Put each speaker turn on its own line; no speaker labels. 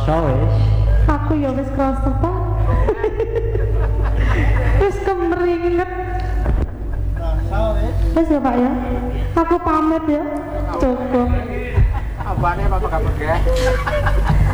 krasa wis.
Aku ya wis krasa, Pak. Wis kemringet. Wis ya, Pak ya. Aku pamit ya. Cukup.
Abane apa gak pergi?